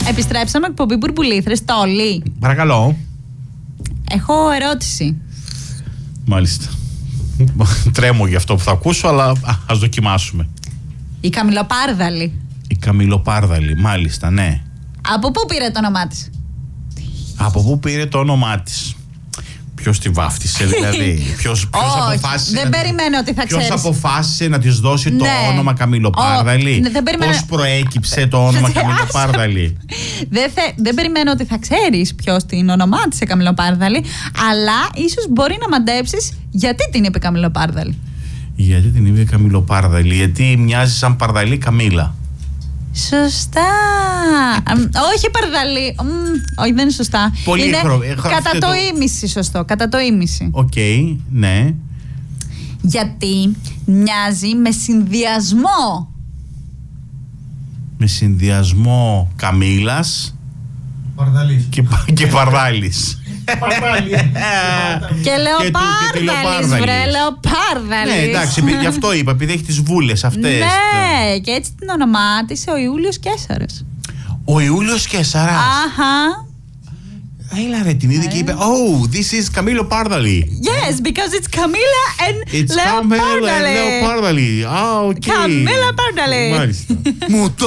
Επιστρέψαμε εκπομπή Μπουρμπουλήθρες. Τόλι. Παρακαλώ. Έχω ερώτηση. Μάλιστα. Τρέμω για αυτό που θα ακούσω, αλλά ας δοκιμάσουμε. Η Καμιλοπάρδαλη. Η Καμιλοπάρδαλη, μάλιστα, ναι. Από πού πήρε το όνομά της? Από πού πήρε το όνομά της? Ποιος τη βάφτισε, δηλαδή? Ποιος αποφάσισε? Δεν περιμένω ότι θα ξέρεις. Ποιος αποφάσισε να της δώσει το όνομα Καμιλοπάρδαλη? Πώς προέκυψε το όνομα Καμιλοπάρδαλη? Δεν περιμένω ότι θα ξέρεις ποιος την ονομάτισε Καμιλοπάρδαλη, αλλά ίσως μπορεί να μαντέψεις γιατί την είπε Καμιλοπάρδαλη. Γιατί την είπε Καμιλοπάρδαλη? Γιατί μοιάζει σαν Παρδαλή Καμίλα. Σωστά. Όχι Παρδαλή. Όχι, δεν είναι σωστά. Πολύ είναι κατά το ήμιση ίμιση σωστό. Κατά το ίμιση. Οκ, ναι. Γιατί μοιάζει με συνδυασμό. Με συνδυασμό Καμίλας Παρδαλής. και Παρδάλης. Και Λεοπάρδαλης, βρε, Λεοπάρδαλης. Ναι, εντάξει, γι' αυτό είπα, επειδή έχει τις βούλες αυτές. Ναι, και έτσι την ονομάτισε ο Ιούλιος Καίσαρας. Ο Ιούλιος Καίσαρας. Αχα. Έλα ρε, την είδε και είπε, oh, this is Camilo Pardaly. Yes, because it's Camilla and It's Leopardali. Leopardali. Ah, okay. Camilla Pardaly. Μάλιστα. Μου